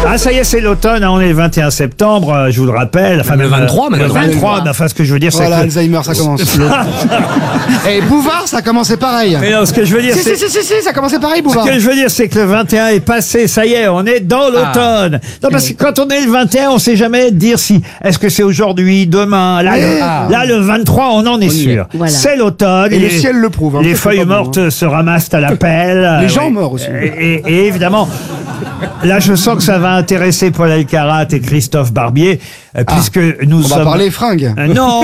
Ah, ça y est, c'est l'automne, hein, on est le 21 septembre, je vous le rappelle. Enfin, Même le 23, le maintenant. 23, mais enfin, ce que je veux dire, Voilà, c'est que... Alzheimer, ça commence. Et Bouvard, ça commençait pareil. Mais non, ce que je veux dire, Si, c'est... ça commençait pareil, Ce Bouvard. que je veux dire, c'est que le 21 est passé, ça y est, on est dans l'automne. Non, parce que quand on est le 21, on sait jamais dire si, est-ce que c'est aujourd'hui, demain, là, là, le 23, on en est sûr. Voilà. C'est l'automne. Et le ciel le prouve. hein. Les Ça, c'est feuilles pas bon, mortes hein. se ramassent à la pelle. Les gens morts aussi. Et évidemment, là, je sens que ça va intéresser Paul Elkarat et Christophe Barbier, puisque nous On sommes... va parler fringues. Non.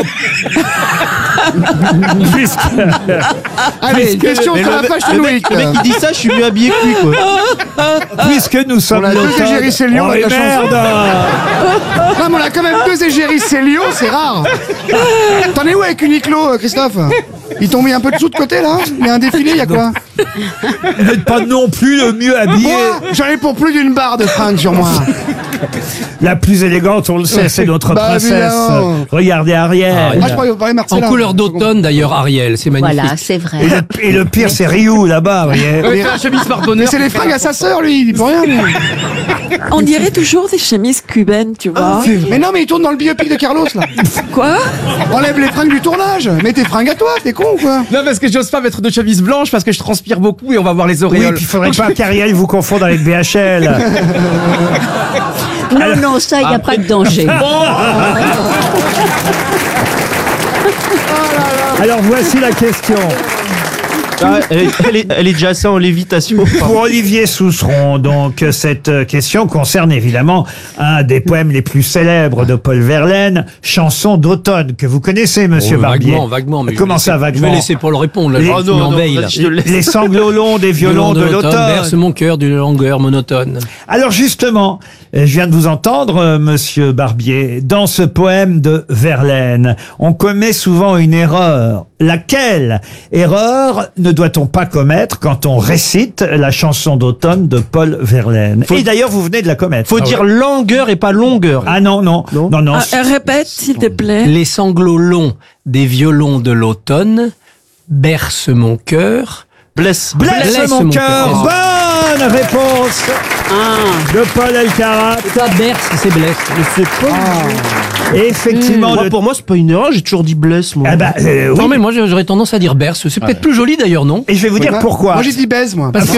Puisque... Allez, une question sur la page de Loïc. Le mec qui dit ça, je suis mieux habillé que lui, quoi. Puisque nous sommes a deux l'automne- égéries Célio Oh, avec et la chanson. merde. Non, mais on a quand même 2 égéries Célio, c'est rare. T'en es où avec Uniqlo, Christophe? Ils t'ont mis un peu de sous de côté, là? Il y a un défilé, il y a quoi? Vous n'êtes pas non plus le mieux habillé. Moi, j'en ai pour plus d'une barre de fringues sur moi. La plus élégante, on le sait, c'est notre Bah, princesse. évidemment. Regardez Ariel. Moi, je parlais parler En Marcella. couleur d'automne, d'ailleurs, Ariel, c'est magnifique. Voilà, c'est vrai. Et le pire, c'est Ryu, là-bas, vous voyez. La chemise par Mais bonheur. c'est les fringues à sa sœur, lui, il dit pour rien. lui. On dirait toujours des chemises cubaines, tu vois. Mais non, mais il tourne dans le biopic de Carlos, là. Quoi? Enlève les fringues du tournage. Mets tes fringues à toi, t'es con ou quoi? Non, parce que j'ose pas mettre de chemise blanche parce que je transpire beaucoup et on va voir les Oui, auréoles. puis il faudrait pas qu'Ariel vous confonde avec BHL. Non, non, ça, il n'y a pas de danger. Alors voici la question. Ah, elle est déjà assez en lévitation. Pour Olivier Sousseron, donc, cette question concerne évidemment un des poèmes les plus célèbres de Paul Verlaine, Chanson d'automne, que vous connaissez, monsieur Barbier. Vaguement. Mais Comment ça, Je vaguement? vais laisser Paul répondre, là. Les- Je Oh suis en veille, là. vas-y, je te le laisse. Les sanglots longs des violons de Berce l'automne. mon cœur d'une longueur monotone. Alors justement, je viens de vous entendre, monsieur Barbier, dans ce poème de Verlaine, on commet souvent une erreur. Laquelle erreur ne doit-on pas commettre quand on récite la chanson d'automne de Paul Verlaine? Et d'ailleurs, vous venez de la commettre. Faut dire langueur et pas longueur. Ah non. Répète, s'il te plaît. Les sanglots longs des violons de l'automne bercent mon cœur. Blesse. Blesse mon cœur. Bonne réponse de Paul Elkarat. C'est pas berce, c'est blesse. C'est pas. Et effectivement, Moi, pour moi, c'est pas une erreur. J'ai toujours dit blesse, moi. Ah bah, oui. Non, mais moi, j'aurais tendance à dire berce. C'est peut-être plus joli, d'ailleurs, non? Et je vais vous dire pourquoi. Moi, j'ai dit baise, moi. Parce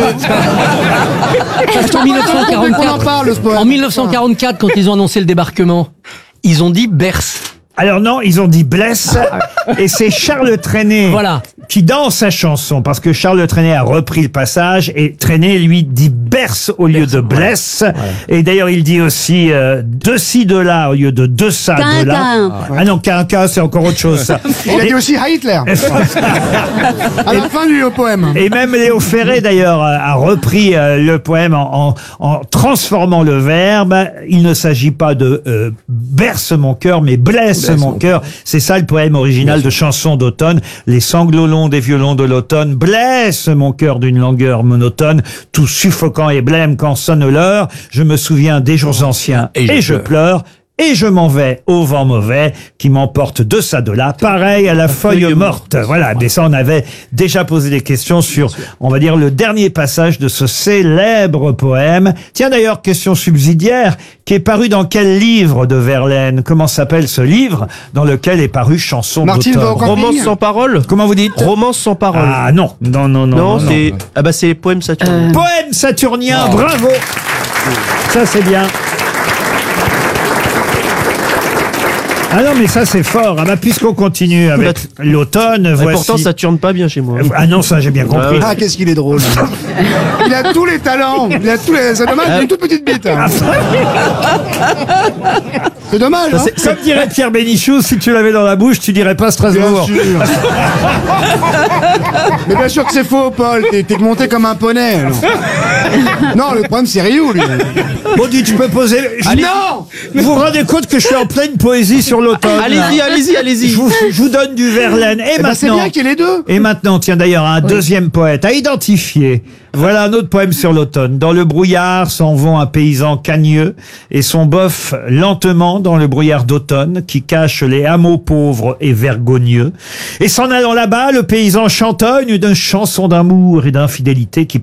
qu'en On en parle, ce poème. en 1944, quand ils ont annoncé le débarquement, ils ont dit berce. Alors non, ils ont dit blesse, et c'est Charles Trenet Voilà. qui, dans sa chanson, parce que Charles Trenet a repris le passage, et Trenet, lui, dit berce au lieu de blesse. Et d'ailleurs, il dit aussi de ci, de là, au lieu de ça, de là. Quinquin. Ah non, quinquin, c'est encore autre chose, ça. Il a dit aussi Hitler. À la fin du poème. Et même Léo Ferré, d'ailleurs, a repris le poème en transformant le verbe. Il ne s'agit pas de berce mon cœur, mais blesse mon cœur. C'est ça le poème original de Chanson d'automne. Les sanglots longs des violons de l'automne blessent mon cœur d'une langueur monotone, tout suffocant et blême quand sonne l'heure. Je me souviens des jours anciens et je pleure. Et je m'en vais au vent mauvais qui m'emporte de ça de là, pareil à la feuille morte. Voilà, mais ça on avait déjà posé des questions sur, on va dire, le dernier passage de ce célèbre poème. Tiens d'ailleurs, question subsidiaire, qui est paru dans quel livre de Verlaine? Comment s'appelle ce livre dans lequel est paru Chanson Martine va au d'automne? camping. Romance sans parole. Comment vous dites? Romance sans parole. Ah non, non, c'est. Ah bah c'est poème Saturne. Poème saturnien, bravo. Ça c'est bien. Ah non, mais ça c'est fort. Ah bah, puisqu'on continue avec l'automne, Et voici... pourtant, ça tourne pas bien chez moi. Ah non, ça j'ai bien compris. Ah, qu'est-ce qu'il est drôle. Il a tous les talents. Il a tous les. C'est dommage, il a une toute petite bite. hein. C'est dommage, hein. Comme dirait Pierre Bénichou, si tu l'avais dans la bouche, tu dirais pas Bien Strasbourg. sûr. Mais bien sûr que c'est faux, Paul. T'es monté comme un poney. alors. Non, le problème, c'est Ryu, lui. Bon, tu peux poser... Non. Vous vous rendez compte que je suis en pleine poésie sur l'automne? Allez-y. Je vous donne du Verlaine. Et Eh ben, c'est maintenant... bien qu'il y ait les deux. Et maintenant, tiens d'ailleurs, un deuxième poète à identifier. Voilà un autre poème sur l'automne. Dans le brouillard s'en vont un paysan cagneux et son boeuf lentement dans le brouillard d'automne qui cache les hameaux pauvres et vergogneux. Et s'en allant là-bas, le paysan chantonne une chanson d'amour et d'infidélité qui